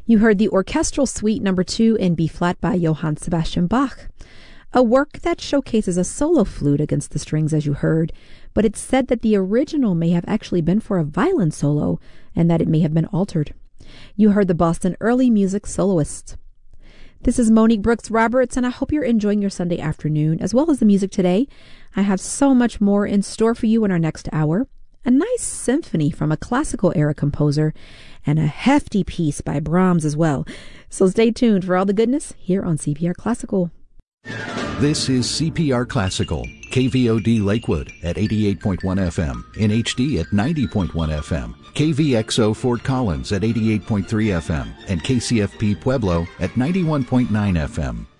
You heard the Orchestral Suite No. 2 in B-flat by Johann Sebastian Bach, a work that showcases a solo flute against the strings, as you heard, but it's said that the original may have actually been for a violin solo and that it may have been altered. You heard the Boston Early Music Soloists. This is Monique Brooks Roberts, and I hope you're enjoying your Sunday afternoon as well as the music today. I have so much more in store for you in our next hour. A nice symphony from a classical era composer, and a hefty piece by Brahms as well. So stay tuned for all the goodness here on CPR Classical. This is CPR Classical, KVOD Lakewood at 88.1 FM, in HD at 90.1 FM, KVXO Fort Collins at 88.3 FM, and KCFP Pueblo at 91.9 FM.